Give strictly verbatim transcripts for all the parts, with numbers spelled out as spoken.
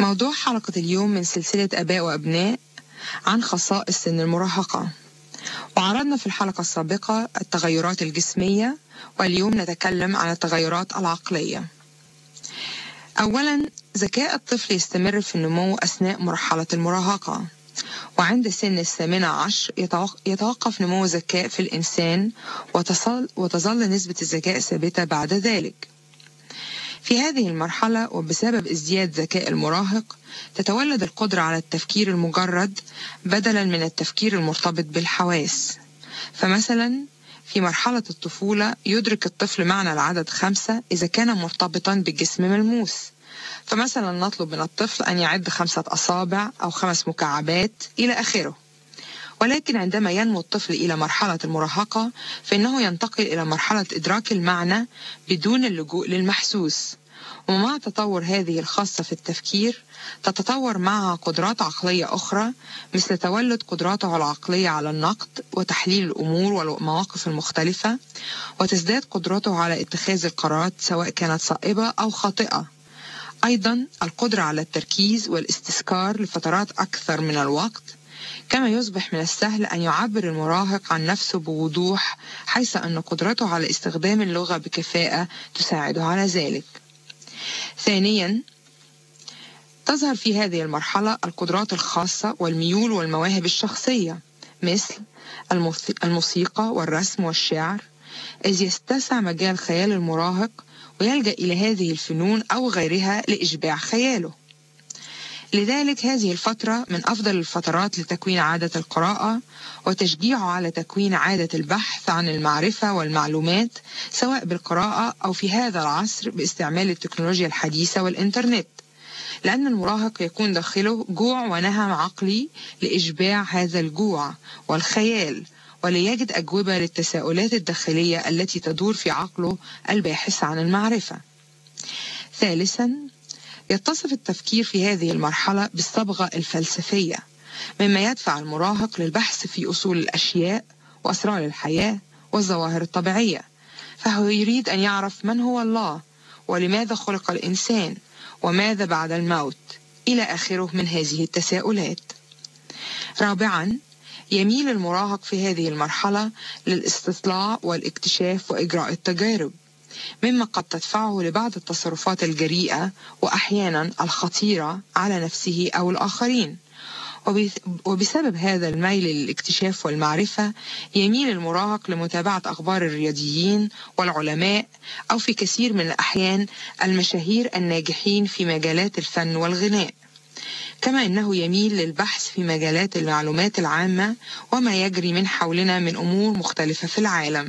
موضوع حلقة اليوم من سلسلة آباء وأبناء عن خصائص سن المراهقة. وعرضنا في الحلقة السابقة التغيرات الجسمية، واليوم نتكلم عن التغيرات العقلية. أولا، ذكاء الطفل يستمر في النمو أثناء مرحلة المراهقة، وعند سن الثامنة عشر يتوقف نمو الذكاء في الإنسان وتصل وتظل نسبة الذكاء ثابتة بعد ذلك. في هذه المرحلة وبسبب ازدياد ذكاء المراهق تتولد القدرة على التفكير المجرد بدلا من التفكير المرتبط بالحواس. فمثلا في مرحلة الطفولة يدرك الطفل معنى العدد خمسة إذا كان مرتبطا بالجسم ملموس، فمثلا نطلب من الطفل أن يعد خمسة أصابع أو خمس مكعبات إلى آخره. ولكن عندما ينمو الطفل إلى مرحلة المراهقة فإنه ينتقل إلى مرحلة إدراك المعنى بدون اللجوء للمحسوس. ومع تطور هذه الخاصة في التفكير تتطور معها قدرات عقلية أخرى، مثل تولد قدراته العقلية على النقد وتحليل الأمور والمواقف المختلفة، وتزداد قدرته على اتخاذ القرارات سواء كانت صائبة أو خاطئة. أيضا القدرة على التركيز والاستذكار لفترات أكثر من الوقت، كما يصبح من السهل أن يعبر المراهق عن نفسه بوضوح، حيث أن قدرته على استخدام اللغة بكفاءة تساعده على ذلك. ثانيا، تظهر في هذه المرحلة القدرات الخاصة والميول والمواهب الشخصية، مثل الموسيقى والرسم والشعر، إذ يتسع مجال خيال المراهق ويلجأ إلى هذه الفنون أو غيرها لإشباع خياله. لذلك هذه الفترة من أفضل الفترات لتكوين عادة القراءة وتشجيعه على تكوين عادة البحث عن المعرفة والمعلومات، سواء بالقراءة أو في هذا العصر باستعمال التكنولوجيا الحديثة والإنترنت، لأن المراهق يكون داخله جوع ونهم عقلي لإشباع هذا الجوع والخيال، وليجد أجوبة للتساؤلات الداخلية التي تدور في عقله الباحث عن المعرفة. ثالثا، يتصف التفكير في هذه المرحلة بالصبغة الفلسفية، مما يدفع المراهق للبحث في أصول الأشياء وأسرار الحياة والظواهر الطبيعية، فهو يريد أن يعرف من هو الله، ولماذا خلق الإنسان، وماذا بعد الموت، إلى آخره من هذه التساؤلات. رابعا، يميل المراهق في هذه المرحلة للاستطلاع والاكتشاف وإجراء التجارب، مما قد تدفعه لبعض التصرفات الجريئة وأحيانا الخطيرة على نفسه أو الآخرين. وبسبب هذا الميل للاكتشاف والمعرفة يميل المراهق لمتابعة أخبار الرياضيين والعلماء، أو في كثير من الأحيان المشاهير الناجحين في مجالات الفن والغناء، كما إنه يميل للبحث في مجالات المعلومات العامة وما يجري من حولنا من أمور مختلفة في العالم.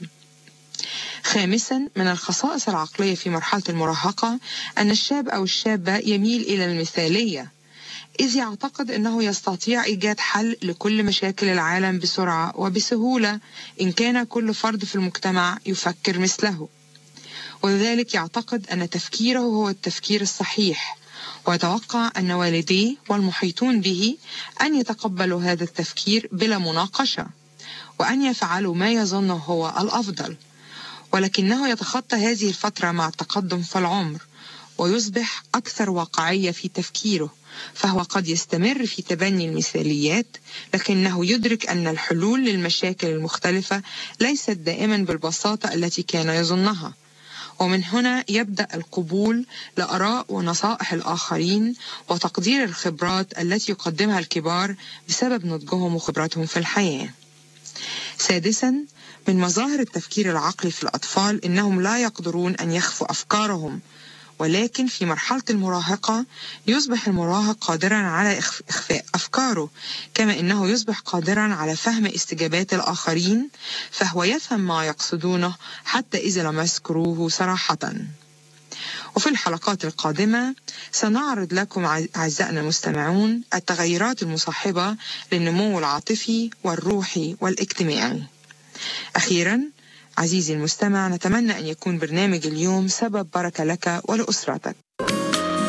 خامسا، من الخصائص العقلية في مرحلة المراهقة أن الشاب أو الشابة يميل إلى المثالية، إذ يعتقد أنه يستطيع إيجاد حل لكل مشاكل العالم بسرعة وبسهولة إن كان كل فرد في المجتمع يفكر مثله، ولذلك يعتقد أن تفكيره هو التفكير الصحيح، ويتوقع أن والديه والمحيطون به أن يتقبلوا هذا التفكير بلا مناقشة، وأن يفعلوا ما يظنه هو الأفضل. ولكنه يتخطى هذه الفترة مع التقدم في العمر ويصبح أكثر واقعية في تفكيره، فهو قد يستمر في تبني المثاليات، لكنه يدرك أن الحلول للمشاكل المختلفة ليست دائما بالبساطة التي كان يظنها. ومن هنا يبدأ القبول لآراء ونصائح الآخرين وتقدير الخبرات التي يقدمها الكبار بسبب نضجهم وخبراتهم في الحياة. سادسا، من مظاهر التفكير العقلي في الأطفال إنهم لا يقدرون أن يخفوا أفكارهم، ولكن في مرحلة المراهقة يصبح المراهق قادرا على إخفاء أفكاره، كما إنه يصبح قادرا على فهم استجابات الآخرين، فهو يفهم ما يقصدونه حتى إذا لم يذكروه صراحة. وفي الحلقات القادمة سنعرض لكم أعزائنا المستمعون التغيرات المصاحبة للنمو العاطفي والروحي والاجتماعي. أخيرا عزيزي المستمع، نتمنى أن يكون برنامج اليوم سبب بركة لك ولأسرتك.